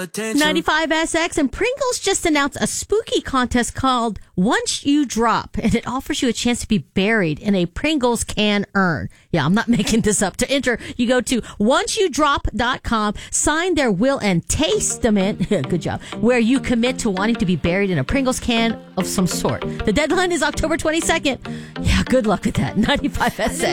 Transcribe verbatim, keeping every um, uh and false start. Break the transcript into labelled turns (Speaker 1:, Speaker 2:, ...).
Speaker 1: attention.
Speaker 2: ninety-five S X and Pringles just announced a spooky contest called Once You Drop, and it offers you a chance to be buried in a Pringles can urn. Yeah, I'm not making this up. To enter, you go to once you drop dot com, sign their will and testament, good job, where you commit to wanting to be buried in a Pringles can of some sort. The deadline is October twenty-second. Yeah, good luck with that. ninety-five S X.